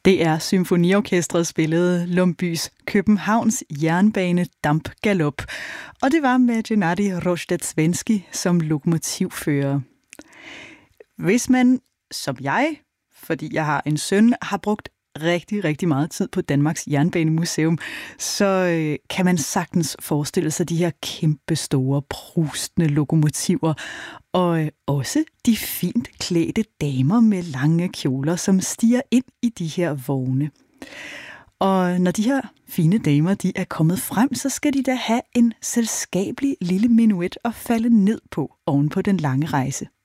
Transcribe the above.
DR Symfoniorkestret spillede Lumbys Københavns Jernbane Dampgalop, og det var med Gennady Rozhdestvensky som lokomotivfører. Hvis man, som jeg, fordi jeg har en søn, har brugt rigtig, rigtig meget tid på Danmarks Jernbanemuseum, så kan man sagtens forestille sig de her kæmpe store, prustende lokomotiver, og også de fint klædte damer med lange kjoler, som stiger ind i de her vogne. Og når de her fine damer de er kommet frem, så skal de da have en selskabelig lille menuet at falde ned på oven på den lange rejse.